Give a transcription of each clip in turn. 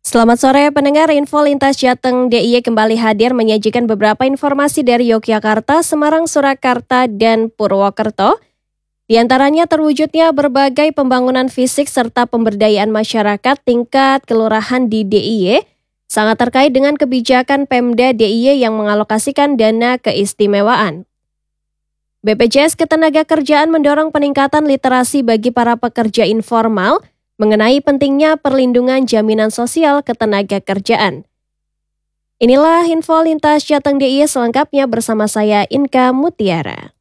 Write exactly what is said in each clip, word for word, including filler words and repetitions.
Selamat sore pendengar, Info Lintas Jateng D I Y kembali hadir menyajikan beberapa informasi dari Yogyakarta, Semarang, Surakarta, dan Purwokerto. Di antaranya terwujudnya berbagai pembangunan fisik serta pemberdayaan masyarakat tingkat kelurahan di D I Y, sangat terkait dengan kebijakan Pemda D I Y yang mengalokasikan dana keistimewaan. B P J S Ketenagakerjaan mendorong peningkatan literasi bagi para pekerja informal mengenai pentingnya perlindungan jaminan sosial ketenagakerjaan. Inilah Info Lintas Jateng D I Y selengkapnya bersama saya Inka Mutiara.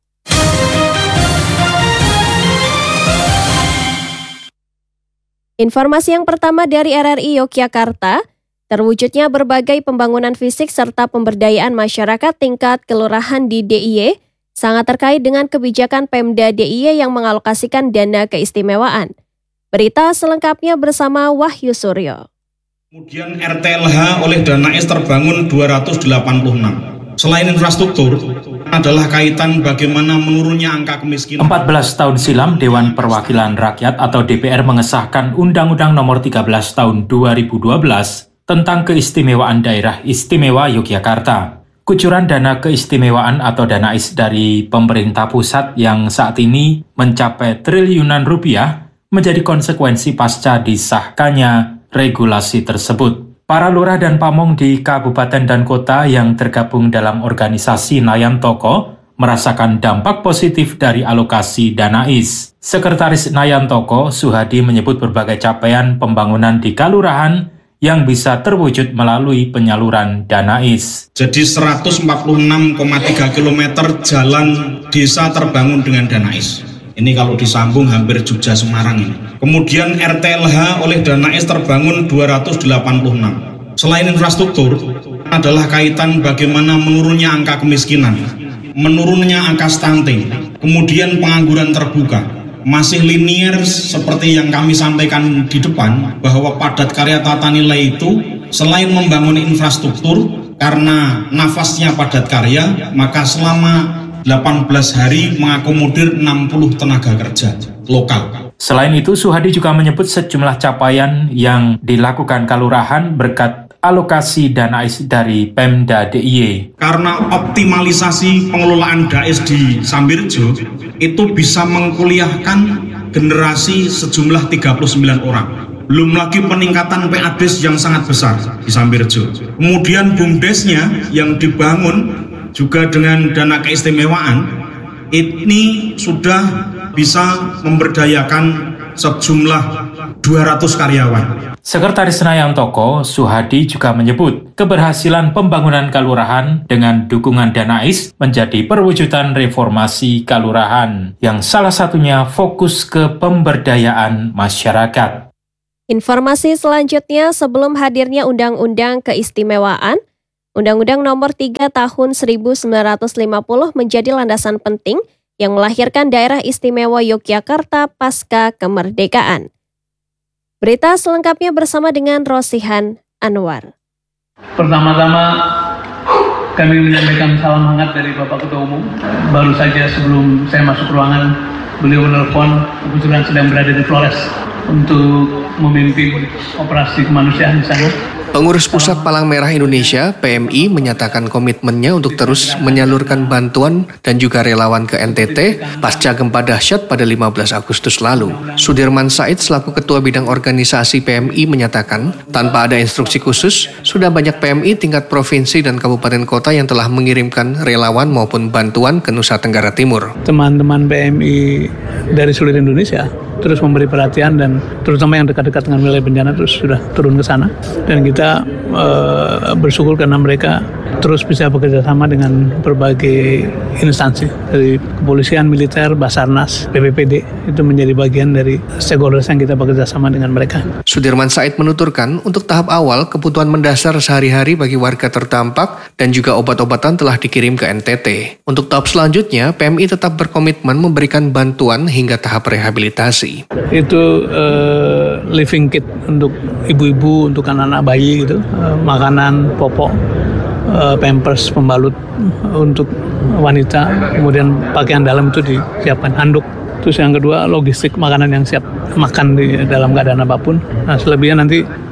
Informasi yang pertama dari R R I Yogyakarta, terwujudnya berbagai pembangunan fisik serta pemberdayaan masyarakat tingkat kelurahan di D I Y sangat terkait dengan kebijakan Pemda D I Y yang mengalokasikan dana keistimewaan. Berita selengkapnya bersama Wahyu Suryo. Kemudian R T L H oleh Danais terbangun dua ratus delapan puluh enam. Selain infrastruktur, adalah kaitan bagaimana menurunnya angka kemiskinan. empat belas tahun silam, Dewan Perwakilan Rakyat atau D P R mengesahkan Undang-Undang Nomor tiga belas Tahun dua ribu dua belas tentang Keistimewaan Daerah Istimewa Yogyakarta. Kucuran dana keistimewaan atau Danais dari pemerintah pusat yang saat ini mencapai triliunan rupiah menjadi konsekuensi pasca disahkannya regulasi tersebut. Para lurah dan pamong di kabupaten dan kota yang tergabung dalam organisasi Nayantoko merasakan dampak positif dari alokasi Danais. Sekretaris Nayantoko, Suhadi, menyebut berbagai capaian pembangunan di kalurahan yang bisa terwujud melalui penyaluran Danais. Jadi seratus empat puluh enam koma tiga kilometer jalan desa terbangun dengan Danais. Ini kalau disambung hampir Jogja Semarang ini. Kemudian R T L H oleh Danais terbangun dua ratus delapan puluh enam. Selain infrastruktur, adalah kaitan bagaimana menurunnya angka kemiskinan, menurunnya angka stunting, kemudian pengangguran terbuka. Masih linier seperti yang kami sampaikan di depan, bahwa padat karya tata nilai itu selain membangun infrastruktur, karena nafasnya padat karya, maka selama delapan belas hari mengakomodir enam puluh tenaga kerja lokal. Selain itu, Suhadi juga menyebut sejumlah capaian yang dilakukan kalurahan berkat alokasi Danais dari Pemda D I Y. Karena optimalisasi pengelolaan Danais di Sambirjo itu bisa mengkuliahkan generasi sejumlah tiga puluh sembilan orang. Belum lagi peningkatan P A D E S yang sangat besar di Sambirjo. Kemudian BUMDesnya yang dibangun juga dengan dana keistimewaan, ini sudah bisa memberdayakan sejumlah dua ratus karyawan. Sekretaris Nayantoko, Suhadi, juga menyebut keberhasilan pembangunan kalurahan dengan dukungan Danais menjadi perwujudan reformasi kalurahan yang salah satunya fokus ke pemberdayaan masyarakat. Informasi selanjutnya, sebelum hadirnya Undang-Undang Keistimewaan, Undang-Undang Nomor tiga Tahun seribu sembilan ratus lima puluh menjadi landasan penting yang melahirkan Daerah Istimewa Yogyakarta pasca kemerdekaan. Berita selengkapnya bersama dengan Rosihan Anwar. Pertama-tama kami menyampaikan salam hangat dari Bapak Ketua Umum. Baru saja sebelum saya masuk ruangan, beliau menelpon, kebetulan sedang berada di Flores untuk memimpin operasi kemanusiaan di sana. Pengurus Pusat Palang Merah Indonesia (P M I) menyatakan komitmennya untuk terus menyalurkan bantuan dan juga relawan ke N T T pasca gempa dahsyat pada lima belas Agustus lalu. Sudirman Said selaku Ketua Bidang Organisasi P M I menyatakan, tanpa ada instruksi khusus, sudah banyak P M I tingkat provinsi dan kabupaten kota yang telah mengirimkan relawan maupun bantuan ke Nusa Tenggara Timur. Teman-teman P M I dari seluruh Indonesia terus memberi perhatian, dan terutama yang dekat-dekat dengan wilayah bencana terus sudah turun ke sana, dan kita uh, bersyukur karena mereka terus bisa bekerja sama dengan berbagai instansi dari kepolisian, militer, Basarnas, B P P D, itu menjadi bagian dari stakeholders yang kita bekerja sama dengan mereka. Sudirman Said menuturkan untuk tahap awal kebutuhan mendasar sehari-hari bagi warga terdampak dan juga obat-obatan telah dikirim ke N T T. Untuk tahap selanjutnya, P M I tetap berkomitmen memberikan bantuan hingga tahap rehabilitasi. Itu uh, living kit untuk ibu-ibu, untuk anak-anak bayi gitu, uh, makanan pokok, uh, pampers, pembalut untuk wanita, kemudian pakaian dalam itu disiapkan, handuk. Terus yang kedua, logistik makanan yang siap makan di dalam keadaan apapun. Nah, selebihnya nanti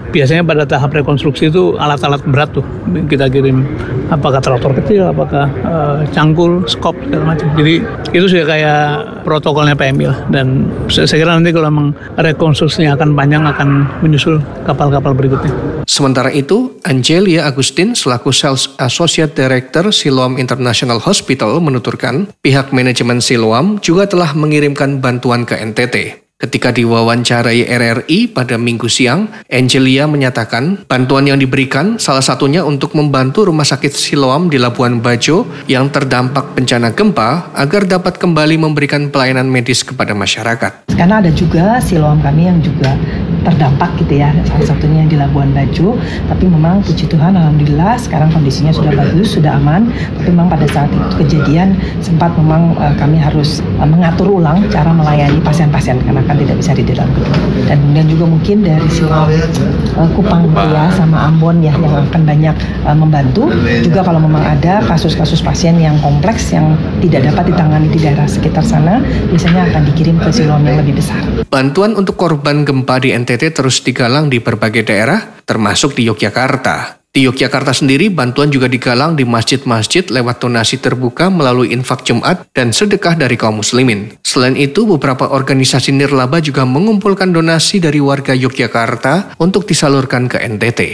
biasanya pada tahap rekonstruksi itu alat-alat berat tuh kita kirim, apakah traktor kecil, apakah uh, cangkul, skop segala macam. Jadi itu sudah kayak protokolnya P M I lah. Dan saya kira nanti kalau memang rekonstruksinya akan panjang akan menyusul kapal-kapal berikutnya. Sementara itu, Angelia Agustin selaku Sales Associate Director Siloam International Hospital menuturkan pihak manajemen Siloam juga telah mengirimkan bantuan ke N T T. Ketika diwawancarai R R I pada minggu siang, Angelia menyatakan bantuan yang diberikan salah satunya untuk membantu Rumah Sakit Siloam di Labuan Bajo yang terdampak bencana gempa agar dapat kembali memberikan pelayanan medis kepada masyarakat. Karena ada juga Siloam kami yang juga terdampak gitu ya, salah satunya di Labuan Bajo, tapi memang puji Tuhan alhamdulillah sekarang kondisinya sudah bagus, sudah aman, tapi memang pada saat itu kejadian sempat memang uh, kami harus uh, mengatur ulang cara melayani pasien-pasien karena kan tidak bisa di dalam gedung. Dan kemudian juga mungkin dari Siloam uh, Kupang ya sama Ambon ya yang akan banyak uh, membantu, juga kalau memang ada kasus-kasus pasien yang kompleks yang tidak dapat ditangani di daerah sekitar sana, biasanya akan dikirim ke Siloam yang lebih besar. Bantuan untuk korban gempa di N T T terus digalang di berbagai daerah, termasuk di Yogyakarta. Di Yogyakarta sendiri, bantuan juga digalang di masjid-masjid lewat donasi terbuka melalui infak Jumat dan sedekah dari kaum muslimin. Selain itu, beberapa organisasi nirlaba juga mengumpulkan donasi dari warga Yogyakarta untuk disalurkan ke N T T.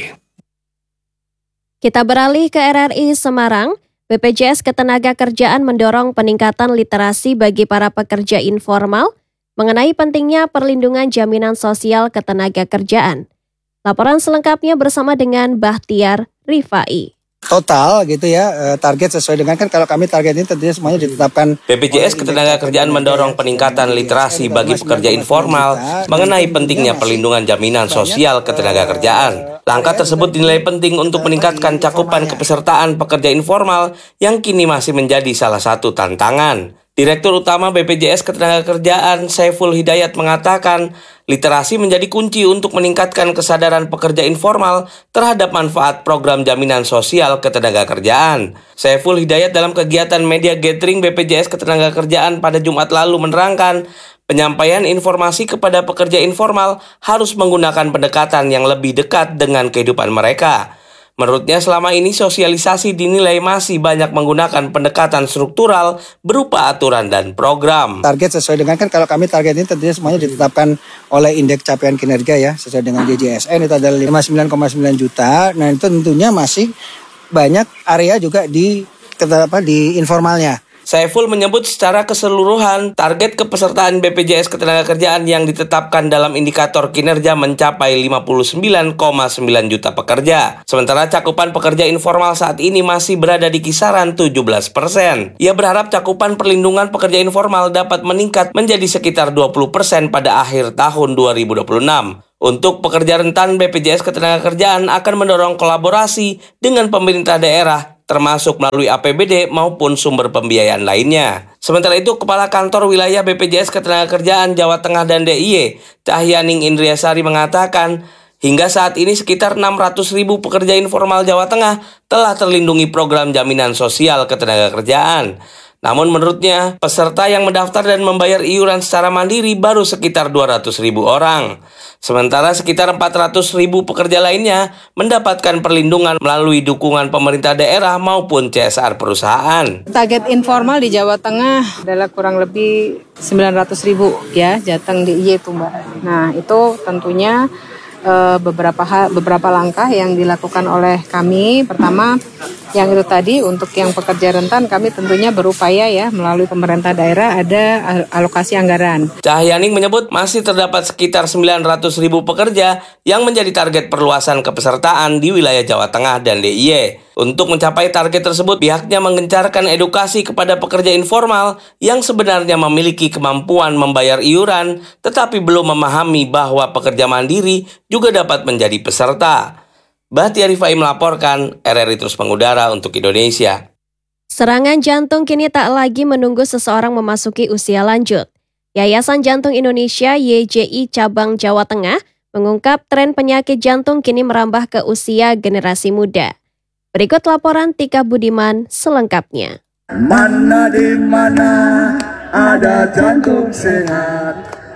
Kita beralih ke R R I Semarang. B P J S Ketenagakerjaan mendorong peningkatan literasi bagi para pekerja informal mengenai pentingnya perlindungan jaminan sosial ketenagakerjaan. Laporan selengkapnya bersama dengan Bahtiar Rifai. Total gitu ya, target sesuai dengan kan kalau kami target ini tentunya semuanya ditetapkan. B P J S Ketenagakerjaan mendorong peningkatan literasi bagi pekerja informal mengenai pentingnya perlindungan jaminan sosial ketenagakerjaan. Langkah tersebut dinilai penting untuk meningkatkan cakupan kepesertaan pekerja informal yang kini masih menjadi salah satu tantangan. Direktur Utama B P J S Ketenagakerjaan Saiful Hidayat mengatakan, literasi menjadi kunci untuk meningkatkan kesadaran pekerja informal terhadap manfaat program jaminan sosial ketenagakerjaan. Saiful Hidayat dalam kegiatan media gathering B P J S Ketenagakerjaan pada Jumat lalu menerangkan, penyampaian informasi kepada pekerja informal harus menggunakan pendekatan yang lebih dekat dengan kehidupan mereka. Menurutnya selama ini sosialisasi dinilai masih banyak menggunakan pendekatan struktural berupa aturan dan program. Target sesuai dengan kan kalau kami target ini tentunya semuanya ditetapkan oleh indeks capaian kinerja ya sesuai dengan D J S N itu adalah lima puluh sembilan koma sembilan juta. Nah itu tentunya masih banyak area juga di apa di informalnya. Saiful menyebut secara keseluruhan target kepesertaan B P J S Ketenagakerjaan yang ditetapkan dalam indikator kinerja mencapai lima puluh sembilan koma sembilan juta pekerja. Sementara cakupan pekerja informal saat ini masih berada di kisaran tujuh belas persen. Ia berharap cakupan perlindungan pekerja informal dapat meningkat menjadi sekitar dua puluh persen pada akhir tahun dua ribu dua puluh enam. Untuk pekerja rentan, B P J S Ketenagakerjaan akan mendorong kolaborasi dengan pemerintah daerah termasuk melalui A P B D maupun sumber pembiayaan lainnya. Sementara itu, Kepala Kantor Wilayah B P J S Ketenagakerjaan Jawa Tengah dan D I Y, Cahyaning Indriasari mengatakan, hingga saat ini sekitar enam ratus ribu pekerja informal Jawa Tengah telah terlindungi program jaminan sosial ketenagakerjaan. Namun menurutnya, peserta yang mendaftar dan membayar iuran secara mandiri baru sekitar dua ratus ribu orang. Sementara sekitar empat ratus ribu pekerja lainnya mendapatkan perlindungan melalui dukungan pemerintah daerah maupun C S R perusahaan. Target informal di Jawa Tengah adalah kurang lebih sembilan ratus ribu ya, Jateng D I Y itu Mbak. Nah itu tentunya uh, beberapa hal, beberapa langkah yang dilakukan oleh kami. Pertama, yang itu tadi untuk yang pekerja rentan kami tentunya berupaya ya melalui pemerintah daerah ada alokasi anggaran. Cahyaning menyebut masih terdapat sekitar sembilan ratus ribu pekerja yang menjadi target perluasan kepesertaan di wilayah Jawa Tengah dan D I Y. Untuk mencapai target tersebut, pihaknya menggencarkan edukasi kepada pekerja informal yang sebenarnya memiliki kemampuan membayar iuran tetapi belum memahami bahwa pekerja mandiri juga dapat menjadi peserta. Bahtiar Rifai melaporkan, R R I terus mengudara untuk Indonesia. Serangan jantung kini tak lagi menunggu seseorang memasuki usia lanjut. Yayasan Jantung Indonesia Y J I Cabang Jawa Tengah mengungkap tren penyakit jantung kini merambah ke usia generasi muda. Berikut laporan Tika Budiman selengkapnya. Mana di mana ada jantung sehat,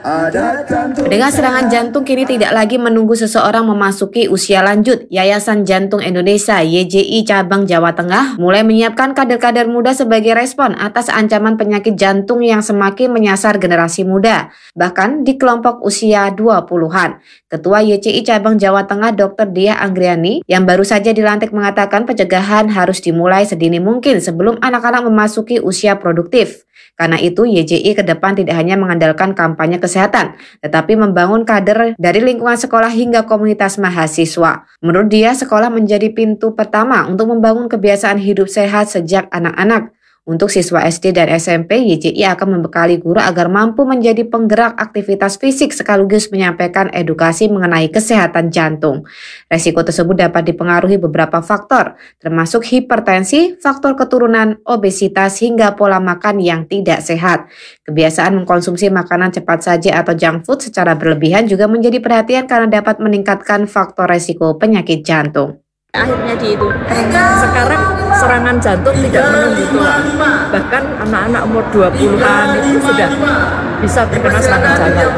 Dengan serangan jantung kini tidak lagi menunggu seseorang memasuki usia lanjut. Yayasan Jantung Indonesia Y J I Cabang Jawa Tengah mulai menyiapkan kader-kader muda sebagai respon atas ancaman penyakit jantung yang semakin menyasar generasi muda, bahkan di kelompok usia dua puluhan. Ketua Y J I Cabang Jawa Tengah Dokter Diah Anggriani yang baru saja dilantik mengatakan pencegahan harus dimulai sedini mungkin sebelum anak-anak memasuki usia produktif. Karena itu, Y J I ke depan tidak hanya mengandalkan kampanye kesehatan, tetapi membangun kader dari lingkungan sekolah hingga komunitas mahasiswa. Menurut dia, sekolah menjadi pintu pertama untuk membangun kebiasaan hidup sehat sejak anak-anak. Untuk siswa S D dan S M P, Y J I akan membekali guru agar mampu menjadi penggerak aktivitas fisik sekaligus menyampaikan edukasi mengenai kesehatan jantung. Resiko tersebut dapat dipengaruhi beberapa faktor, termasuk hipertensi, faktor keturunan, obesitas, hingga pola makan yang tidak sehat. Kebiasaan mengkonsumsi makanan cepat saji atau junk food secara berlebihan juga menjadi perhatian karena dapat meningkatkan faktor resiko penyakit jantung. Akhirnya di itu sekarang serangan jantung tidak menunggu tua, bahkan anak-anak umur dua puluhan itu sudah bisa terkena serangan jantung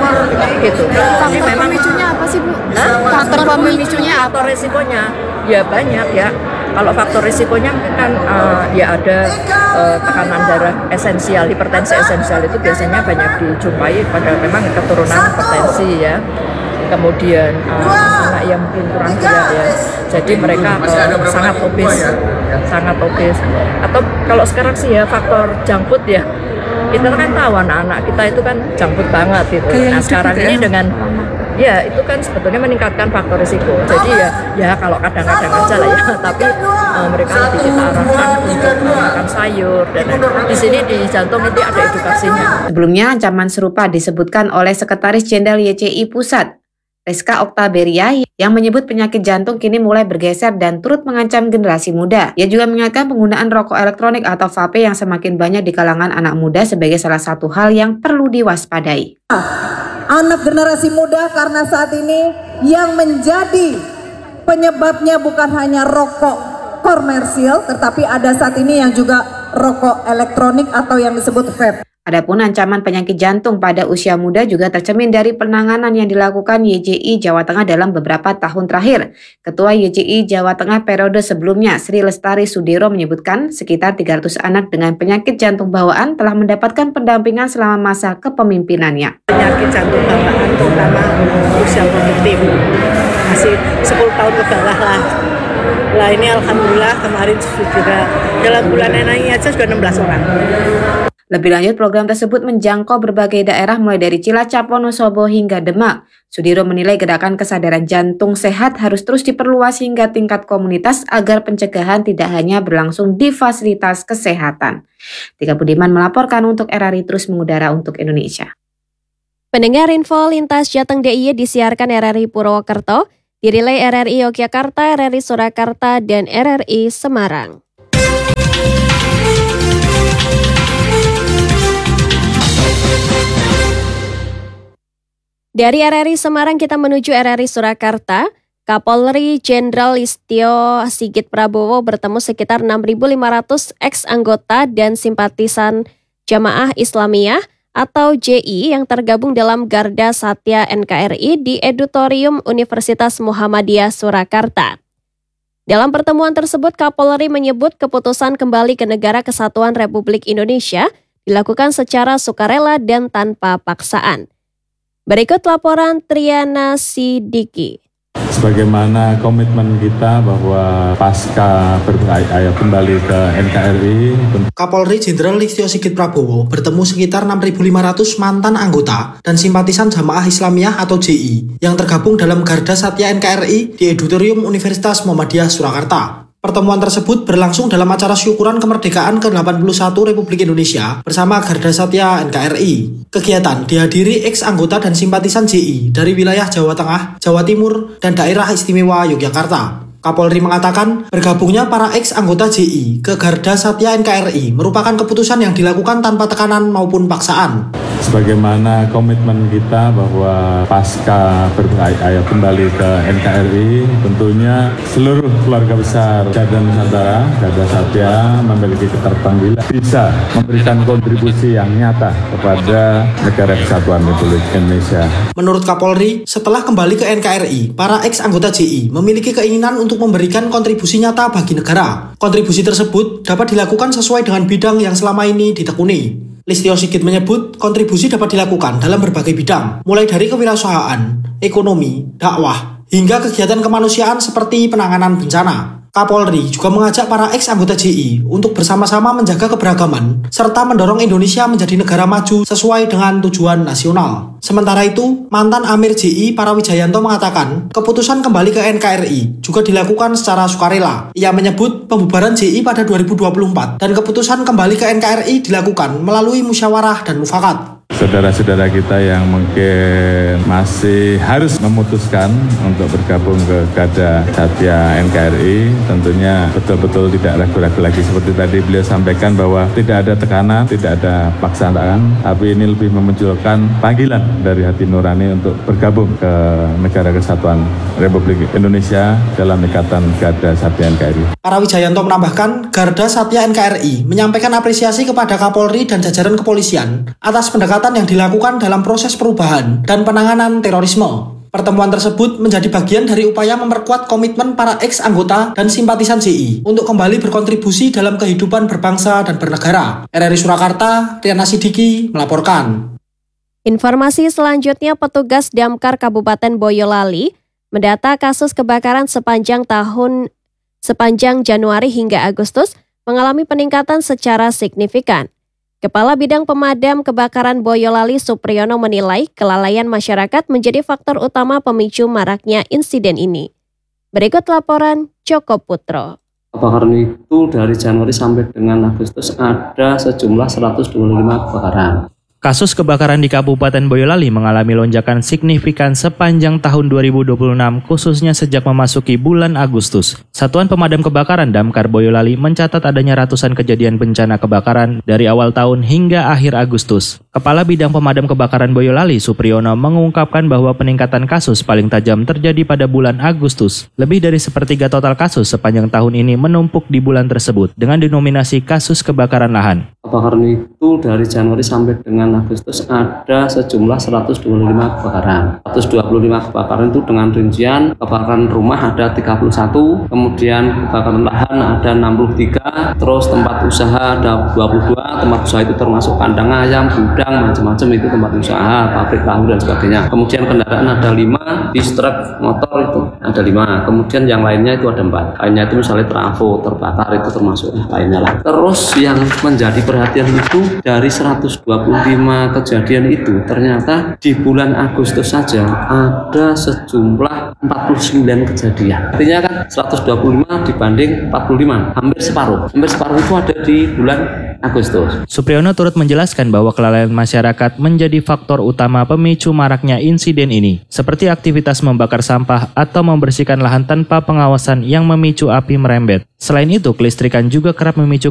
gitu. Tapi memang pemicunya apa sih Bu? Nah, faktor pemicunya apa? Faktor risikonya ya banyak ya. Kalau faktor risikonya kan uh, ya ada uh, tekanan darah esensial, hipertensi esensial itu biasanya banyak dijumpai pada memang keturunan hipertensi ya. Kemudian uh, anak yang mungkin kurang gerak ya, jadi mereka uh, sangat obes, sangat obes. Atau kalau sekarang sih ya faktor junk food ya, kita kan tahu anak-anak kita itu kan junk food banget gitu. Nah sekarang ini dengan ya itu kan sebetulnya meningkatkan faktor risiko. Jadi ya ya kalau kadang-kadang aja lah ya, tapi uh, mereka lebih kita arahkan untuk makan sayur dan di sini di jantung itu ada edukasinya. Sebelumnya ancaman serupa disebutkan oleh Sekretaris Jenderal Y J I Pusat, Rizka Oktaberia, yang menyebut penyakit jantung kini mulai bergeser dan turut mengancam generasi muda. Ia juga mengingatkan penggunaan rokok elektronik atau vape yang semakin banyak di kalangan anak muda sebagai salah satu hal yang perlu diwaspadai. Anak generasi muda karena saat ini yang menjadi penyebabnya bukan hanya rokok komersil, tetapi ada saat ini yang juga rokok elektronik atau yang disebut vape. Adapun ancaman penyakit jantung pada usia muda juga tercermin dari penanganan yang dilakukan Y J I Jawa Tengah dalam beberapa tahun terakhir. Ketua Y J I Jawa Tengah periode sebelumnya, Sri Lestari Sudiro, menyebutkan sekitar tiga ratus anak dengan penyakit jantung bawaan telah mendapatkan pendampingan selama masa kepemimpinannya. Penyakit jantung bawaan terutama usia produktif masih sepuluh tahun ke bawah lah. Lah ini alhamdulillah kemarin sudah dalam bulan ini aja sudah enam belas orang. Lebih lanjut, program tersebut menjangkau berbagai daerah mulai dari Cilacap, Wonosobo hingga Demak. Sudiro menilai gerakan kesadaran jantung sehat harus terus diperluas hingga tingkat komunitas agar pencegahan tidak hanya berlangsung di fasilitas kesehatan. Tika Budiman melaporkan untuk R R I Terus Mengudara untuk Indonesia. Pendengar info lintas Jateng D I Y disiarkan R R I Purwokerto, dirilai R R I Yogyakarta, R R I Surakarta, dan R R I Semarang. Dari R R I Semarang kita menuju R R I Surakarta. Kapolri Jenderal Listio Sigit Prabowo bertemu sekitar enam ribu lima ratus ex-anggota dan simpatisan Jamaah Islamiyah atau J I yang tergabung dalam Garda Satya N K R I di Edutorium Universitas Muhammadiyah Surakarta. Dalam pertemuan tersebut, Kapolri menyebut keputusan kembali ke Negara Kesatuan Republik Indonesia dilakukan secara sukarela dan tanpa paksaan. Berikut laporan Triana Sidiki. Sebagaimana komitmen kita bahwa pasca beraya kembali ke N K R I. Kapolri Jenderal Listio Sigit Prabowo bertemu sekitar enam ribu lima ratus mantan anggota dan simpatisan Jamaah Islamiyah atau J I yang tergabung dalam Garda Satya N K R I di Edutorium Universitas Muhammadiyah Surakarta. Pertemuan tersebut berlangsung dalam acara syukuran kemerdekaan ke delapan puluh satu Republik Indonesia bersama Garda Satya N K R I. Kegiatan dihadiri ex-anggota dan simpatisan J I dari wilayah Jawa Tengah, Jawa Timur, dan Daerah Istimewa Yogyakarta. Kapolri mengatakan bergabungnya para ex-anggota J I ke Garda Satya N K R I merupakan keputusan yang dilakukan tanpa tekanan maupun paksaan. Sebagaimana komitmen kita bahwa pasca beraya kembali ke N K R I, tentunya seluruh keluarga besar Garda Nusantara, Garda Satya memiliki keterpanggilan bisa memberikan kontribusi yang nyata kepada Negara Kesatuan Republik Indonesia. Menurut Kapolri, setelah kembali ke N K R I, para ex-anggota J I memiliki keinginan untuk memberikan kontribusi nyata bagi negara. Kontribusi tersebut dapat dilakukan sesuai dengan bidang yang selama ini ditekuni. Listio Sigit menyebut kontribusi dapat dilakukan dalam berbagai bidang, mulai dari kewirausahaan, ekonomi, dakwah, hingga kegiatan kemanusiaan seperti penanganan bencana. Kapolri juga mengajak para ex-anggota J I untuk bersama-sama menjaga keberagaman, serta mendorong Indonesia menjadi negara maju sesuai dengan tujuan nasional. Sementara itu, mantan Amir J I Parawijayanto mengatakan, keputusan kembali ke N K R I juga dilakukan secara sukarela. Ia menyebut pembubaran J I pada dua ribu dua puluh empat dan keputusan kembali ke N K R I dilakukan melalui musyawarah dan mufakat. Saudara-saudara kita yang mungkin masih harus memutuskan untuk bergabung ke Garda Satya N K R I, tentunya betul-betul tidak ragu-ragu lagi. Seperti tadi beliau sampaikan bahwa tidak ada tekanan, tidak ada paksaan, tapi ini lebih memunculkan panggilan dari hati nurani untuk bergabung ke Negara Kesatuan Republik Indonesia dalam ikatan Garda Satya N K R I. Parawijayanto menambahkan, Garda Satya N K R I menyampaikan apresiasi kepada Kapolri dan jajaran kepolisian atas pendekatan yang dilakukan dalam proses perubahan dan penanganan terorisme. Pertemuan tersebut menjadi bagian dari upaya memperkuat komitmen para ex-anggota dan simpatisan J I untuk kembali berkontribusi dalam kehidupan berbangsa dan bernegara. R R I Surakarta, Riana Sidiki melaporkan. Informasi selanjutnya, petugas Damkar Kabupaten Boyolali mendata kasus kebakaran sepanjang tahun sepanjang Januari hingga Agustus mengalami peningkatan secara signifikan. Kepala Bidang Pemadam Kebakaran Boyolali Supriyono menilai kelalaian masyarakat menjadi faktor utama pemicu maraknya insiden ini. Berikut laporan Joko Putro. Kebakaran itu dari Januari sampai dengan Agustus ada sejumlah seratus dua puluh lima kebakaran. Kasus kebakaran di Kabupaten Boyolali mengalami lonjakan signifikan sepanjang tahun dua ribu dua puluh enam, khususnya sejak memasuki bulan Agustus. Satuan Pemadam Kebakaran Damkar Boyolali mencatat adanya ratusan kejadian bencana kebakaran dari awal tahun hingga akhir Agustus. Kepala Bidang Pemadam Kebakaran Boyolali Supriyono mengungkapkan bahwa peningkatan kasus paling tajam terjadi pada bulan Agustus. Lebih dari sepertiga total kasus sepanjang tahun ini menumpuk di bulan tersebut dengan denominasi kasus kebakaran lahan. Kebakaran itu dari Januari sampai dengan Agustus ada sejumlah seratus dua puluh lima kebakaran. seratus dua puluh lima kebakaran itu dengan rincian kebakaran rumah ada tiga puluh satu, kemudian kebakaran lahan ada enam puluh tiga, terus tempat usaha ada dua puluh dua, tempat usaha itu termasuk kandang ayam, gudang, macam-macam itu tempat usaha, pabrik tahu dan sebagainya. Kemudian kendaraan ada lima, distrik motor itu ada lima, kemudian yang lainnya itu ada empat. Lainnya itu misalnya trafo terbakar itu termasuk lainnya lah. Terus yang menjadi perhatian itu dari seratus dua puluh lima kejadian itu ternyata di bulan Agustus saja ada sejumlah empat puluh sembilan kejadian. Artinya kan seratus dua puluh lima dibanding empat puluh lima, hampir separuh. Hampir separuh itu ada di bulan Agustus. Supriyono turut menjelaskan bahwa kelalaian masyarakat menjadi faktor utama pemicu maraknya insiden ini, seperti aktivitas membakar sampah atau membersihkan lahan tanpa pengawasan yang memicu api merembet. Selain itu, kelistrikan juga kerap memicu